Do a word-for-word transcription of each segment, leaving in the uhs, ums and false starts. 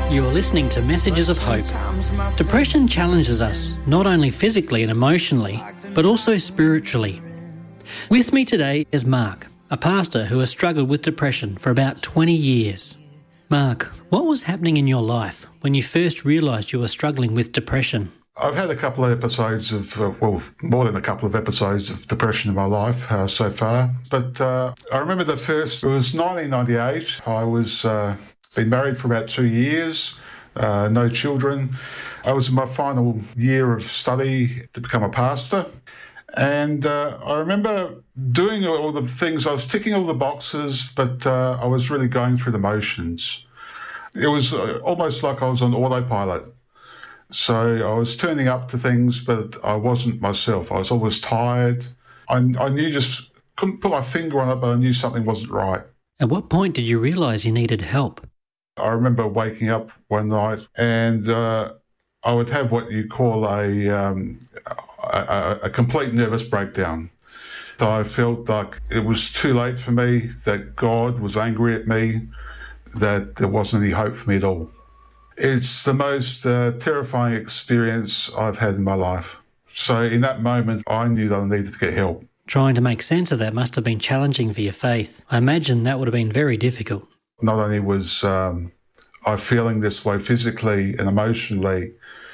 You're listening to Messages of Hope. Depression challenges us, not only physically and emotionally, but also spiritually. With me today is Mark, a pastor who has struggled with depression for about twenty years. Mark, what was happening in your life when you first realised you were struggling with depression? I've had a couple of episodes of, uh, well, more than a couple of episodes of depression in my life uh, so far. But uh, I remember the first, it was nineteen ninety-eight. I was uh, been married for about two years, uh, no children. I was in my final year of study to become a pastor. And uh, I remember doing all the things, I was ticking all the boxes, but uh, I was really going through the motions. It was uh, almost like I was on autopilot. So I was turning up to things, but I wasn't myself. I was always tired. I, I knew just, couldn't put my finger on it, but I knew something wasn't right. At what point did you realise you needed help? I remember waking up one night and uh, I would have what you call a, um, a, a complete nervous breakdown. So I felt like it was too late for me, that God was angry at me, that there wasn't any hope for me at all. It's the most uh, terrifying experience I've had in my life. So in that moment, I knew that I needed to get help. Trying to make sense of that must have been challenging for your faith. I imagine that would have been very difficult. Not only was um, I feeling this way physically and emotionally,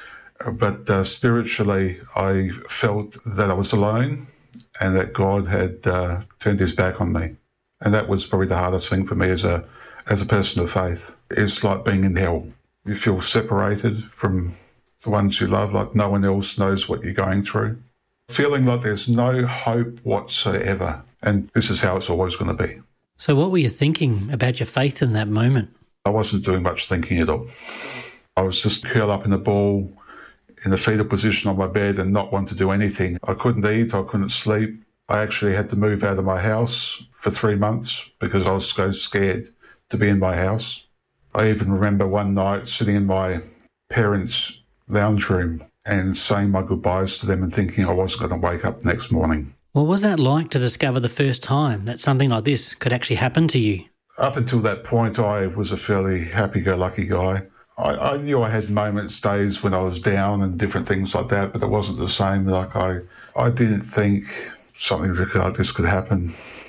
but uh, spiritually, I felt that I was alone and that God had uh, turned his back on me. And that was probably the hardest thing for me as a as a person of faith. It's like being in hell. You feel separated from the ones you love, like no one else knows what you're going through. Feeling like there's no hope whatsoever. And this is how it's always going to be. So what were you thinking about your faith in that moment? I wasn't doing much thinking at all. I was just curled up in a ball, in the fetal position on my bed and not want to do anything. I couldn't eat, I couldn't sleep. I actually had to move out of my house for three months because I was so scared to be in my house. I even remember one night sitting in my parents' lounge room and saying my goodbyes to them and thinking I wasn't going to wake up the next morning. What was that like to discover the first time that something like this could actually happen to you? Up until that point, I was a fairly happy-go-lucky guy. I, I knew I had moments, days when I was down and different things like that, but it wasn't the same. Like I, I didn't think something like this could happen.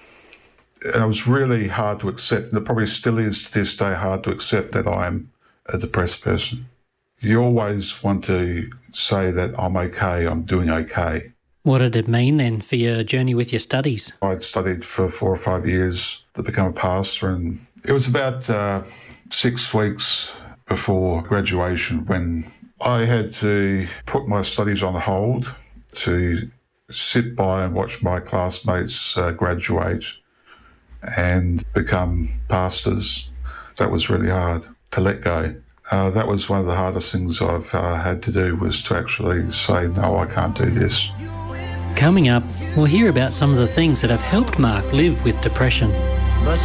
And it was really hard to accept, and it probably still is to this day hard to accept that I'm a depressed person. You always want to say that I'm okay, I'm doing okay. What did it mean then for your journey with your studies? I'd studied for four or five years to become a pastor, and it was about uh, six weeks before graduation when I had to put my studies on hold to sit by and watch my classmates uh, graduate and become pastors. That was really hard to let go. Uh, that was one of the hardest things I've uh, had to do, was to actually say, no, I can't do this. Coming up, we'll hear about some of the things that have helped Mark live with depression.